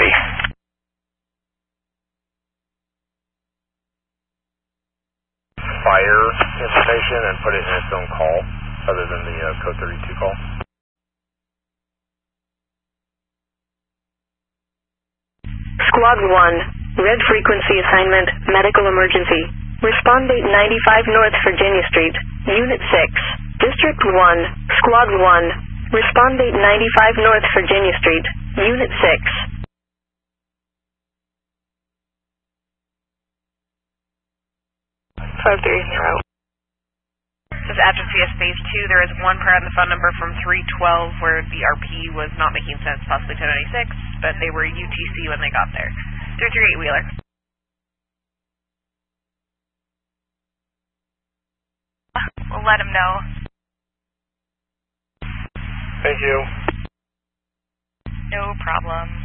Copy. Fire information and put it in its own call, other than the code 32 call. Squad 1, red frequency assignment, medical emergency. Respond date 95 North Virginia Street, Unit 6, District 1, Squad 1. Respond date 95 North Virginia Street, Unit 6. This is Adjunct CS Phase 2. There is one prayer on the phone number from 312 where the RP was not making sense, possibly 1096, but they were UTC when they got there. 338 Wheeler. We'll let him know. Thank you. No problem.